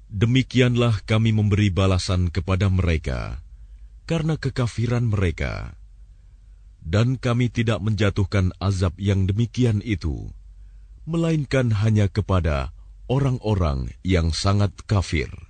Demikianlah kami memberi balasan kepada mereka karena kekafiran mereka. Dan kami tidak menjatuhkan azab yang demikian itu, melainkan hanya kepada orang-orang yang sangat kafir.